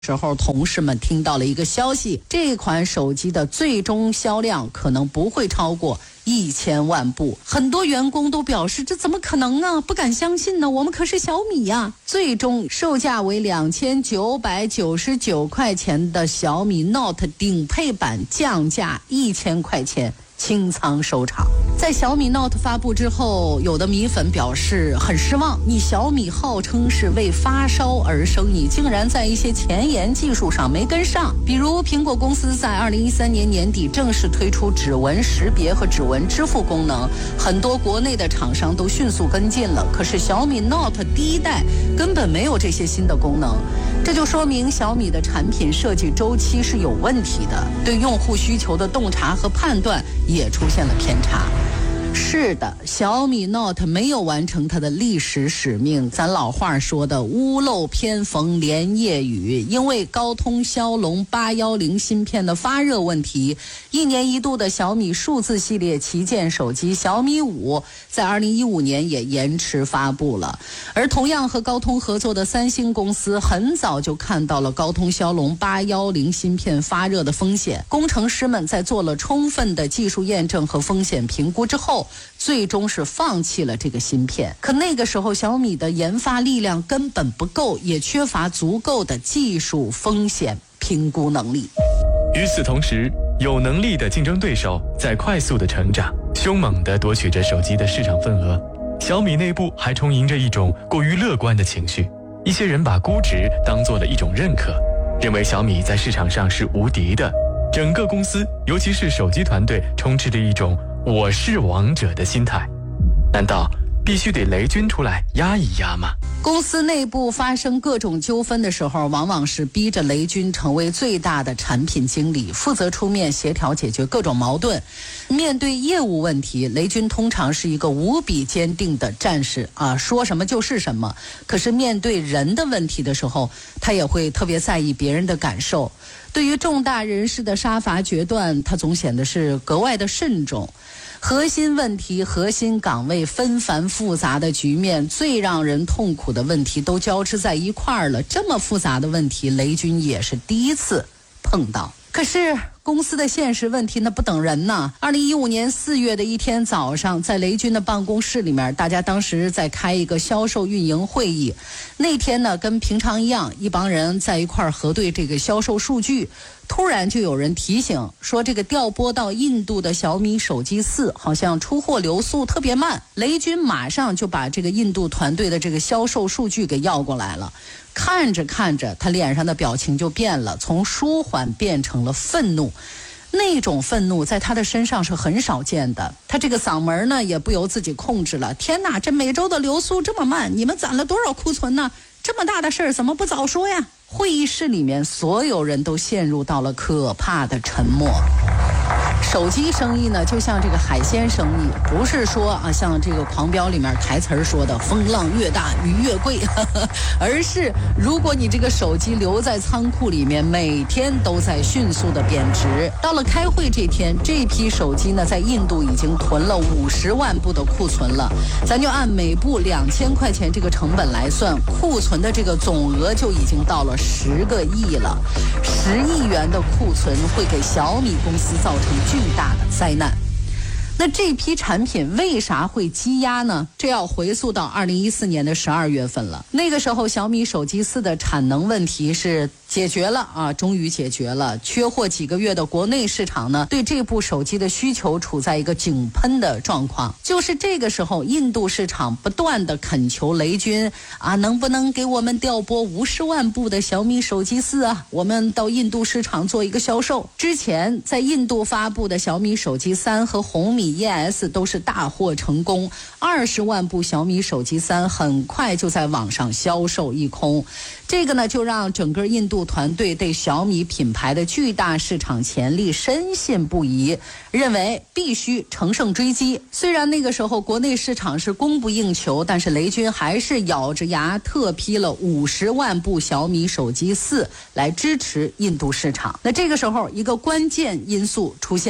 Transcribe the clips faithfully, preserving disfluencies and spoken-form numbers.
时候，同事们听到了一个消息，这款手机的最终销量可能不会超过一千万部。很多员工都表示，这怎么可能啊？不敢相信呢，我们可是小米呀。最终售价为两千九百九十九块钱的小米 Note 顶配版降价一千块钱，清仓收场。在小米 Note 发布之后，有的米粉表示很失望，你小米号称是为发烧而生，你竟然在一些前沿技术上没跟上。比如苹果公司在二零一三年年底正式推出指纹识别和指纹支付功能，很多国内的厂商都迅速跟进了，可是小米 Note 第一代根本没有这些新的功能，这就说明小米的产品设计周期是有问题的，对用户需求的洞察和判断也出现了偏差。是的，小米 Note 没有完成它的历史使命，咱老话说的屋漏偏逢连夜雨，因为高通骁龙八一零芯片的发热问题，一年一度的小米数字系列旗舰手机小米五在二零一五年也延迟发布了。而同样和高通合作的三星公司很早就看到了高通骁龙八一零芯片发热的风险，工程师们在做了充分的技术验证和风险评估之后，最终是放弃了这个芯片。可那个时候小米的研发力量根本不够，也缺乏足够的技术风险评估能力。 与此同时，有能力的竞争对手在快速的成长，凶猛地夺取着手机的市场份额。小米内部还充盈着一种过于乐观的情绪，一些人把估值当做了一种认可，认为小米在市场上是无敌的。整个公司，尤其是手机团队，充斥着一种我是王者的心态。难道必须得雷军出来压一压吗？ 公司内部发生各种纠纷的时候，往往是逼着雷军成为最大的产品经理，负责出面协调解决各种矛盾。面对业务问题，雷军通常是一个无比坚定的战士啊，说什么就是什么。可是面对人的问题的时候，他也会特别在意别人的感受。对于重大人事的杀伐决断，他总显得是格外的慎重。核心问题、核心岗位纷繁复杂的局面，最让人痛苦的问题都交织在一块儿了。这么复杂的问题，雷军也是第一次碰到。可是公司的现实问题那不等人呐。二零一五年四月的一天早上，在雷军的办公室里面，大家当时在开一个销售运营会议。那天呢，跟平常一样，一帮人在一块儿核对这个销售数据。突然就有人提醒说，这个调拨到印度的小米手机四好像出货流速特别慢。雷军马上就把这个印度团队的这个销售数据给要过来了。看着看着，他脸上的表情就变了，从舒缓变成了愤怒。那种愤怒在他的身上是很少见的，他这个嗓门呢也不由自己控制了。天哪，这每周的流速这么慢，你们攒了多少库存呢？这么大的事儿怎么不早说呀？会议室里面所有人都陷入到了可怕的沉默。手机生意呢，就像这个海鲜生意，不是说啊，像这个《狂飙》里面台词儿说的“风浪越大，鱼越贵”，呵呵，而是如果你这个手机留在仓库里面，每天都在迅速的贬值。到了开会这天，这批手机呢，在印度已经囤了五十万部的库存了。咱就按每部两千块钱这个成本来算，库存的这个总额就已经到了十个亿了。十亿元的库存会给小米公司造成巨大的灾难。那这批产品为啥会积压呢？这要回溯到二零一四年的十二月份了。那个时候小米手机四的产能问题是解决了啊，终于解决了。缺货几个月的国内市场呢，对这部手机的需求处在一个井喷的状况。就是这个时候，印度市场不断的恳求雷军啊，能不能给我们调拨五十万部的小米手机四啊？我们到印度市场做一个销售。之前在印度发布的小米手机三和红米E S 都是大获成功，二十万部小米手机三很快就在网上销售一空。这个呢，就让整个印度团队对小米品牌的巨大市场潜力深信不疑，认为必须乘胜追击。虽然那个时候国内市场是供不应求，但是雷军还是咬着牙特批了五十万部小米手机四来支持印度市场。那这个时候一个关键因素出现了，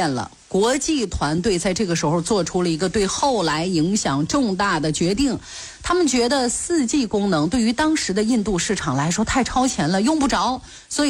国际团队在这个时候做出了一个对后来影响重大的决定。他们觉得 四 G 功能对于当时的印度市场来说太超前了，用不着，所以